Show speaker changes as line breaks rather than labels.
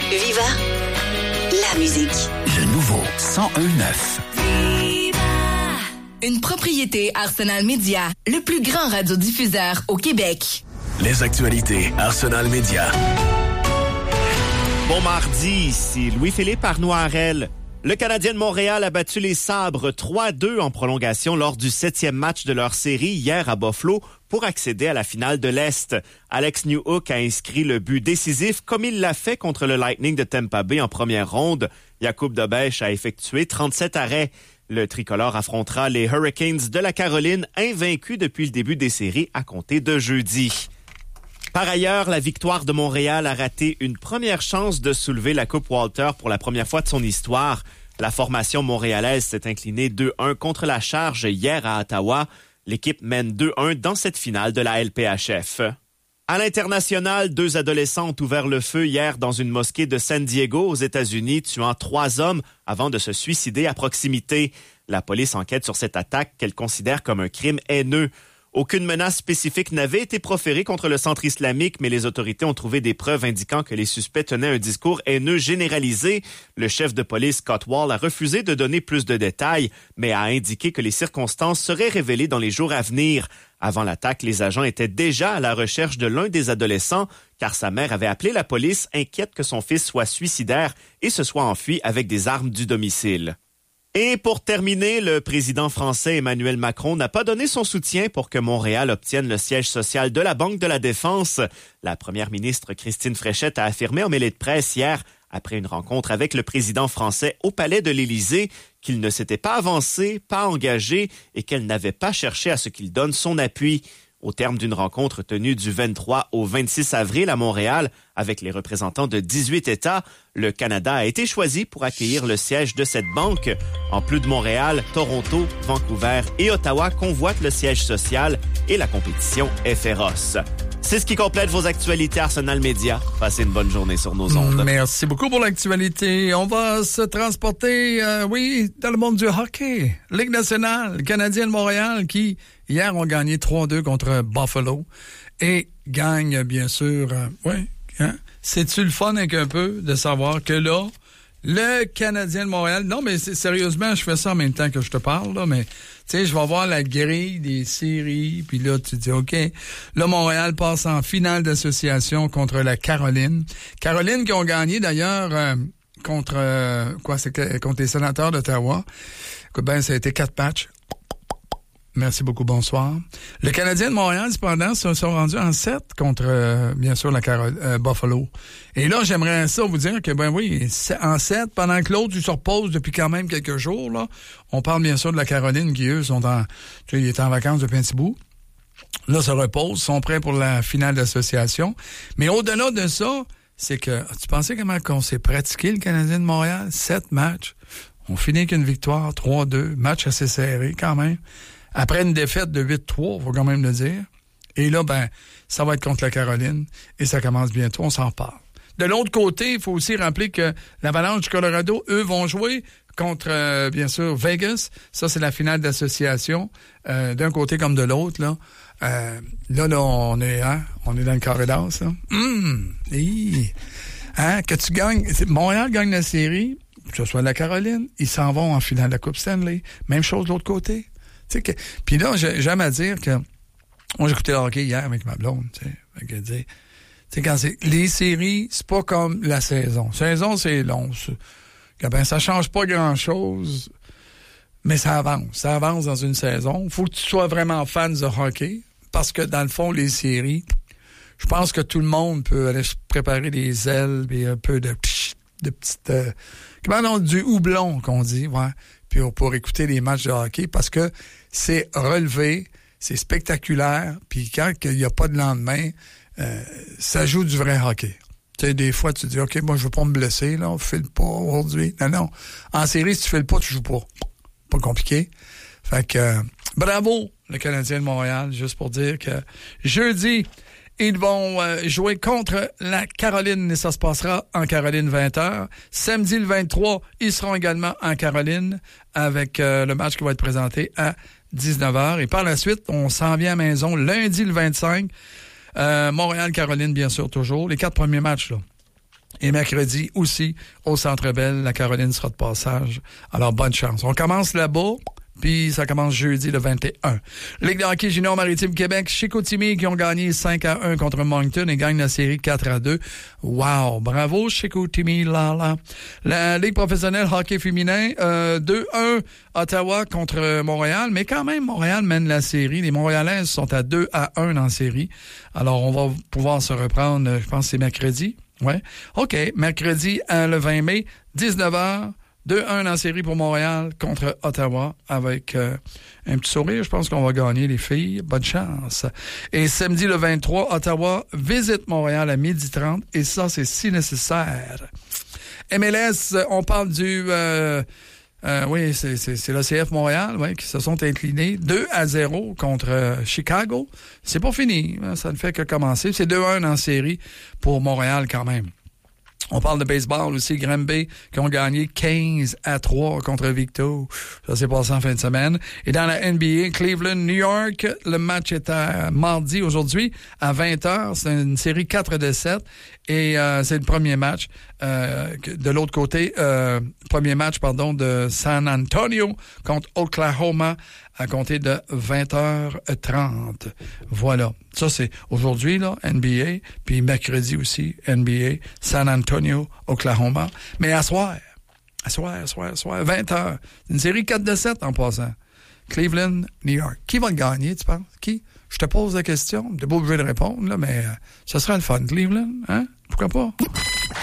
Viva la musique.
Le nouveau 101.9.
Une propriété Arsenal Media, le plus grand radiodiffuseur au Québec.
Les actualités Arsenal Media.
Bon mardi, ici Louis-Philippe Arnoirel. Le Canadien de Montréal a battu les Sabres 3-2 en prolongation lors du 7e match de leur série hier à Buffalo pour accéder à la finale de l'Est. Alex Newhook a inscrit le but décisif comme il l'a fait contre le Lightning de Tampa Bay en première ronde. Jakub Dobeš a effectué 37 arrêts. Le tricolore affrontera les Hurricanes de la Caroline, invaincus depuis le début des séries à compter de jeudi. Par ailleurs, la Victoire de Montréal a raté une première chance de soulever la Coupe Walter pour la première fois de son histoire. La formation montréalaise s'est inclinée 2-1 contre la Charge hier à Ottawa. L'équipe mène 2-1 dans cette finale de la LPHF. À l'international, 2 adolescents ont ouvert le feu hier dans une mosquée de San Diego aux États-Unis, tuant 3 hommes avant de se suicider à proximité. La police enquête sur cette attaque qu'elle considère comme un crime haineux. Aucune menace spécifique n'avait été proférée contre le centre islamique, mais les autorités ont trouvé des preuves indiquant que les suspects tenaient un discours haineux généralisé. Le chef de police, Scott Wall, a refusé de donner plus de détails, mais a indiqué que les circonstances seraient révélées dans les jours à venir. Avant l'attaque, les agents étaient déjà à la recherche de l'un des adolescents, car sa mère avait appelé la police, inquiète que son fils soit suicidaire et se soit enfui avec des armes du domicile. Et pour terminer, le président français Emmanuel Macron n'a pas donné son soutien pour que Montréal obtienne le siège social de la Banque de la Défense. La première ministre Christine Fréchette a affirmé en mêlée de presse hier, après une rencontre avec le président français au palais de l'Élysée, qu'il ne s'était pas avancé, pas engagé et qu'elle n'avait pas cherché à ce qu'il donne son appui. Au terme d'une rencontre tenue du 23 au 26 avril à Montréal avec les représentants de 18 États, le Canada a été choisi pour accueillir le siège de cette banque. En plus de Montréal, Toronto, Vancouver et Ottawa convoitent le siège social et la compétition est féroce. C'est ce qui complète vos actualités Arsenal Media. Passez une bonne journée sur nos ondes.
Merci beaucoup pour l'actualité. On va se transporter, dans le monde du hockey. Ligue nationale, Canadien de Montréal qui, hier, ont gagné 3-2 contre Buffalo et gagne, bien sûr, C'est-tu le fun avec un peu de savoir que là, le Canadien de Montréal... Non, mais sérieusement, je fais ça en même temps que je te parle, là, mais... Tu sais, je vais voir la grille des séries, puis là, tu dis, OK, là, Montréal passe en finale d'association contre la Caroline. Caroline qui ont gagné, d'ailleurs, contre les Sénateurs d'Ottawa. Ben, ça a été 4 matchs. Merci beaucoup, bonsoir. Le Canadien de Montréal, cependant, se sont rendus en 7 contre, bien sûr, la Buffalo. Et là, j'aimerais ça vous dire que, en 7, pendant que l'autre, il se repose depuis quand même quelques jours, là. On parle, bien sûr, de la Caroline qui, eux, il est en vacances depuis un petit bout. Là, se reposent, sont prêts pour la finale d'association. Mais au-delà de ça, c'est que, tu pensais comment qu'on s'est pratiqué, le Canadien de Montréal? 7 matchs. On finit avec une victoire, 3-2, match assez serré, quand même. Après une défaite de 8-3, faut quand même le dire. Et là, ça va être contre la Caroline. Et ça commence bientôt, on s'en parle. De l'autre côté, il faut aussi rappeler que l'Avalanche du Colorado, eux, vont jouer contre, bien sûr, Vegas. Ça, c'est la finale d'association, d'un côté comme de l'autre, là. Là, on est dans le corridor, ça. Que tu gagnes. Montréal gagne la série, que ce soit la Caroline, ils s'en vont en finale de la Coupe Stanley. Même chose de l'autre côté. Puis là, j'aime à dire que moi, j'écoutais le hockey hier avec ma blonde, quand c'est les séries, c'est pas comme la saison. Saison, c'est long. Ça change pas grand-chose, mais ça avance. Ça avance dans une saison. Faut que tu sois vraiment fan de hockey, parce que dans le fond, les séries, je pense que tout le monde peut aller se préparer des ailes et un peu de petites... du houblon qu'on dit, ouais. Puis pour écouter les matchs de hockey, parce que c'est relevé, c'est spectaculaire, puis quand il n'y a pas de lendemain, ça joue du vrai hockey. Tu sais, des fois, tu dis, OK, moi, je veux pas me blesser, là, on file pas aujourd'hui. Non. En série, si tu files pas, tu joues pas. Pas compliqué. Fait que, bravo, le Canadien de Montréal, juste pour dire que jeudi, ils vont jouer contre la Caroline et ça se passera en Caroline 20h. Samedi le 23, ils seront également en Caroline avec le match qui va être présenté à 19h. Et par la suite, on s'en vient à la maison lundi le 25. Montréal-Caroline, bien sûr, toujours. Les 4 premiers matchs, là. Et mercredi aussi, au Centre Bell, la Caroline sera de passage. Alors, bonne chance. On commence là-bas, puis ça commence jeudi le 21. Ligue de hockey junior maritime Québec, Chicoutimi qui ont gagné 5-1 contre Moncton et gagnent la série 4-2. Wow! Bravo, Chicoutimi, là. La Ligue professionnelle hockey féminin, 2-1 Ottawa contre Montréal, mais quand même, Montréal mène la série. Les Montréalaises sont à 2-1 dans la série. Alors, on va pouvoir se reprendre, je pense que c'est mercredi. Ouais. OK. Mercredi, le 20 mai, 19h, 2-1 en série pour Montréal contre Ottawa avec un petit sourire. Je pense qu'on va gagner, les filles. Bonne chance. Et samedi, le 23, Ottawa visite Montréal à 12h30 et ça, c'est si nécessaire. MLS, on parle du... oui, c'est l'ACF Montréal qui se sont inclinés 2-0 contre Chicago. C'est pas fini, hein, ça ne fait que commencer. C'est 2-1 en série pour Montréal quand même. On parle de baseball aussi, Granby qui ont gagné 15-3 contre Victo. Ça s'est passé en fin de semaine. Et dans la NBA, Cleveland, New York, le match est à mardi aujourd'hui à 20h. C'est une série 4-7 et c'est le premier match. De l'autre côté, premier match de San Antonio contre Oklahoma à compter de 20h30. Voilà. Ça, c'est aujourd'hui, là, NBA, puis mercredi aussi, NBA, San Antonio, Oklahoma. Mais à soir, 20h. Une série 4-7 en passant. Cleveland, New York. Qui va le gagner, tu penses? Qui? Je te pose la question. Tu n'es pas obligé de répondre, là, mais ça sera le fun. Cleveland, hein? Pourquoi pas?